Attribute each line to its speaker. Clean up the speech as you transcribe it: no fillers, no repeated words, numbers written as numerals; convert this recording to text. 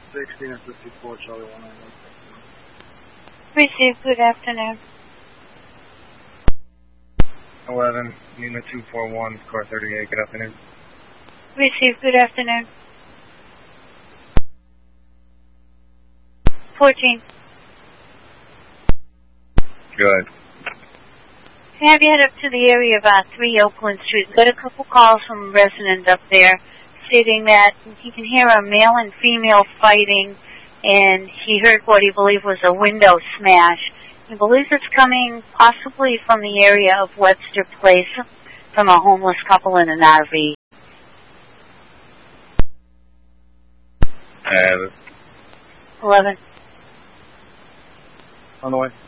Speaker 1: 16 and 54, Charlie 191.
Speaker 2: Received, good afternoon.
Speaker 3: 11, Lima 241, car 38, good afternoon.
Speaker 2: Received, good afternoon. 14.
Speaker 3: Good.
Speaker 2: Can I have you head up to the area of 3 Oakland Street? Got a couple calls from a resident up there stating that he can hear a male and female fighting, and he heard what he believed was a window smash. He believes it's coming possibly from the area of Webster Place, from a homeless couple in an RV.
Speaker 3: 11.
Speaker 1: On the way.